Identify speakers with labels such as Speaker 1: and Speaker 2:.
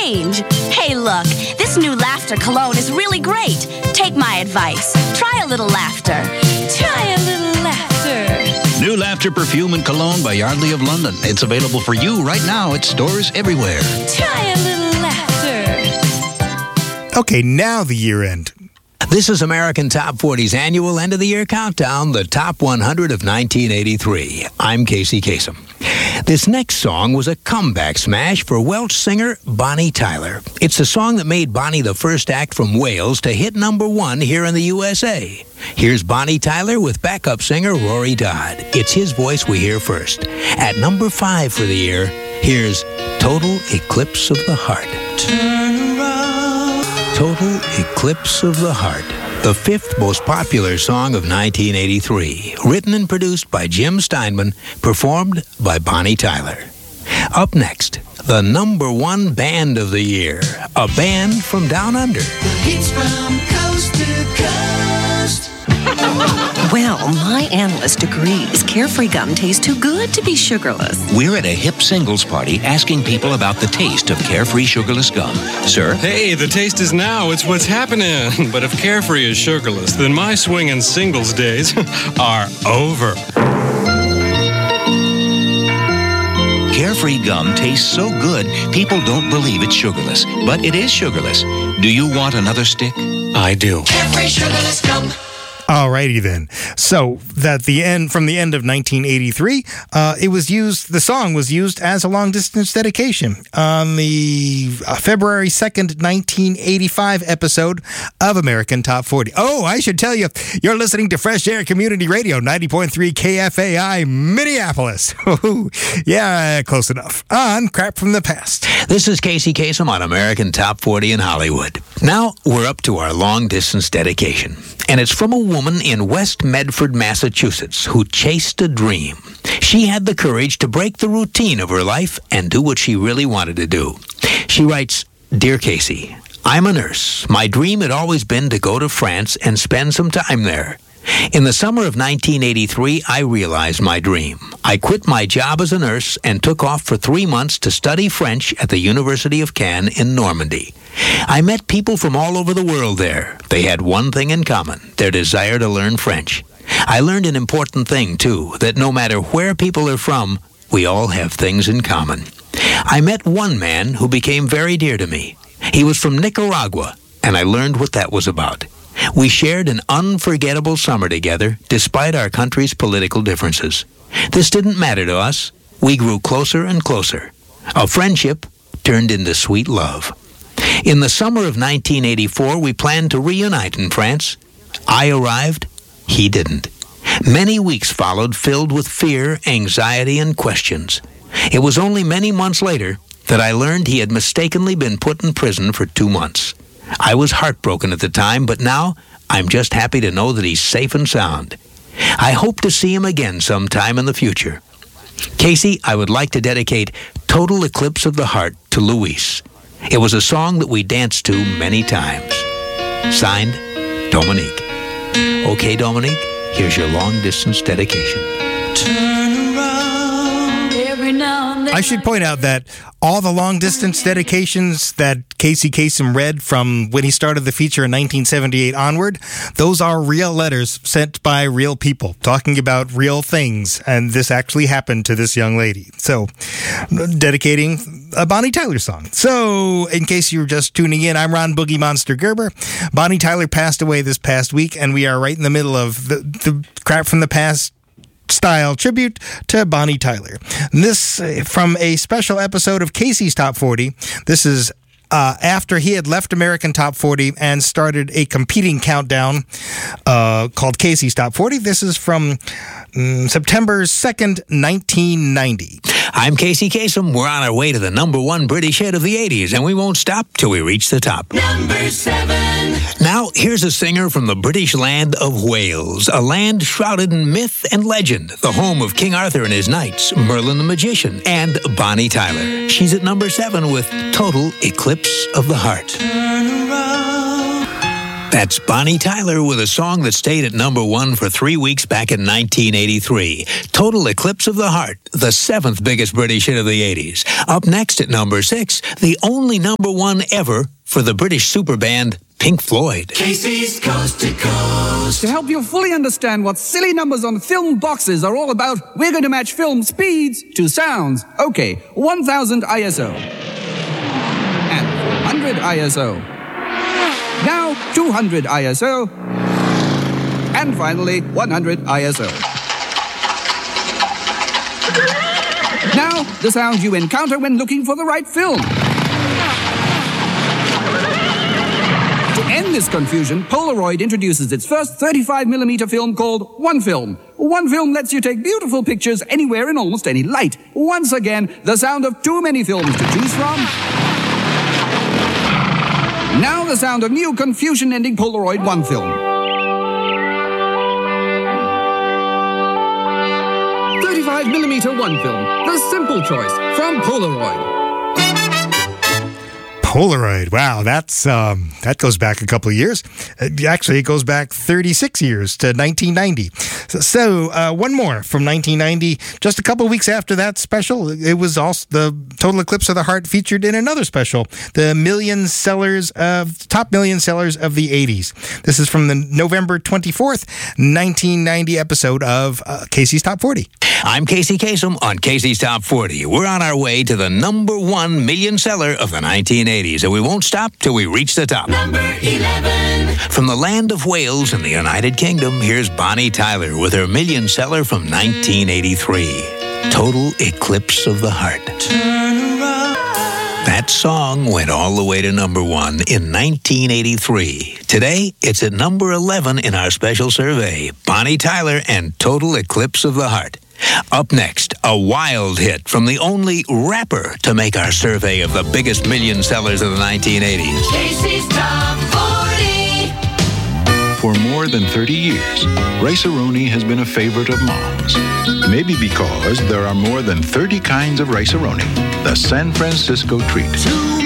Speaker 1: change. Hey, look, this new laughter cologne is really great. Take my advice. Try a little laughter. Try a little laughter.
Speaker 2: New Laughter Perfume and Cologne by Yardley of London. It's available for you right now at stores everywhere.
Speaker 1: Try a little laughter.
Speaker 3: Okay, now the year end.
Speaker 4: This is American Top 40's annual end-of-the-year countdown, the Top 100 of 1983. I'm Casey Kasem. This next song was a comeback smash for Welsh singer Bonnie Tyler. It's the song that made Bonnie the first act from Wales to hit #1 here in the USA. Here's Bonnie Tyler with backup singer Rory Dodd. It's his voice we hear first. At number 5 for the year, here's Total Eclipse of the Heart.
Speaker 5: Turn around.
Speaker 4: Total Eclipse of the Heart, the 5th most popular song of 1983, written and produced by Jim Steinman, performed by Bonnie Tyler. Up next, the #1 band of the year, a band from Down Under.
Speaker 5: It's from coast to coast.
Speaker 6: Well, my analyst agrees. Carefree gum tastes too good to be sugarless.
Speaker 7: We're at a hip singles party asking people about the taste of Carefree sugarless gum. Sir?
Speaker 8: Hey, the taste is now. It's what's happening. But if Carefree is sugarless, then my swinging singles days are over.
Speaker 7: Carefree gum tastes so good, people don't believe it's sugarless. But it is sugarless. Do you want another stick?
Speaker 8: I do.
Speaker 5: Carefree sugarless gum.
Speaker 3: Alrighty then. So from the end of 1983, the song was used as a long distance dedication on the February 2nd, 1985 episode of American Top 40. Oh, I should tell you, you're listening to Fresh Air Community Radio, 90.3 KFAI, Minneapolis. Yeah, close enough. On Crap from the Past.
Speaker 4: This is Casey Kasem on American Top 40 in Hollywood. Now we're up to our long distance dedication. And it's from a woman in West Medford, Massachusetts, who chased a dream. She had the courage to break the routine of her life and do what she really wanted to do. She writes, "Dear Casey, I'm a nurse. My dream had always been to go to France and spend some time there. In the summer of 1983, I realized my dream. I quit my job as a nurse and took off for 3 months to study French at the University of Caen in Normandy. I met people from all over the world there. They had one thing in common, their desire to learn French. I learned an important thing, too, that no matter where people are from, we all have things in common. I met one man who became very dear to me. He was from Nicaragua, and I learned what that was about. We shared an unforgettable summer together, despite our country's political differences. This didn't matter to us. We grew closer and closer. A friendship turned into sweet love. In the summer of 1984, we planned to reunite in France. I arrived. He didn't. Many weeks followed filled with fear, anxiety, and questions. It was only many months later that I learned he had mistakenly been put in prison for 2 months. I was heartbroken at the time, but now I'm just happy to know that he's safe and sound. I hope to see him again sometime in the future. Casey, I would like to dedicate Total Eclipse of the Heart to Luis. It was a song that we danced to many times. Signed, Dominique. Okay, Dominique, here's your long-distance dedication.
Speaker 5: Turn around. Every now and then.
Speaker 3: I should point out that all the long-distance dedications that Casey Kasem read from when he started the feature in 1978 onward, those are real letters sent by real people talking about real things, and this actually happened to this young lady. So, dedicating a Bonnie Tyler song. So, in case you're just tuning in, I'm Ron Boogie Monster Gerber. Bonnie Tyler passed away this past week, and we are right in the middle of the Crap from the Past style tribute to Bonnie Tyler. This from a special episode of Casey's Top 40. This is after he had left American Top 40 and started a competing countdown called Casey's Top 40. This is from September 2nd, 1990.
Speaker 4: I'm Casey Kasem. We're on our way to the #1 British hit of the 80s, and we won't stop till we reach the top.
Speaker 5: Number 7.
Speaker 4: Now, here's a singer from the British land of Wales, a land shrouded in myth and legend, the home of King Arthur and his knights, Merlin the Magician, and Bonnie Tyler. She's at number 7 with Total Eclipse of the Heart.
Speaker 5: Turn around.
Speaker 4: That's Bonnie Tyler with a song that stayed at number 1 for 3 weeks back in 1983. Total Eclipse of the Heart, the 7th biggest British hit of the 80s. Up next at number 6, the only number 1 ever for the British superband Pink Floyd.
Speaker 5: Casey's Coast to Coast.
Speaker 9: To help you fully understand what silly numbers on film boxes are all about, we're going to match film speeds to sounds. Okay, 1000 ISO. And 400 ISO. Now 200 ISO. And finally 100 ISO. Now, the sounds you encounter when looking for the right film. To end this confusion, Polaroid introduces its first 35mm film called One Film. One Film lets you take beautiful pictures anywhere in almost any light. Once again, the sound of too many films to choose from. Now the sound of new confusion-ending Polaroid One Film. 35mm One Film, the simple choice from Polaroid.
Speaker 3: Polaroid. Wow, that goes back a couple of years. Actually, it goes back 36 years to 1990. So one more from 1990. Just a couple of weeks after that special, it was also the Total Eclipse of the Heart featured in another special, the top million sellers of the 80s. This is from the November 24th, 1990 episode of Casey's Top 40.
Speaker 4: I'm Casey Kasem on Casey's Top 40. We're on our way to the number 1 million seller of the 1980s, and we won't stop till we reach the top.
Speaker 5: Number 11.
Speaker 4: From the land of Wales in the United Kingdom, here's Bonnie Tyler with her million seller from 1983, Total Eclipse of the Heart.
Speaker 5: Turn around.
Speaker 4: That song went all the way to number 1 in 1983. Today, it's at number 11 in our special survey, Bonnie Tyler and Total Eclipse of the Heart. Up next, a wild hit from the only rapper to make our survey of the biggest million sellers of the 1980s.
Speaker 5: Casey's Top 40.
Speaker 10: For more than 30 years, Rice-A-Roni has been a favorite of moms. Maybe because there are more than 30 kinds of Rice-A-Roni, the San Francisco treat.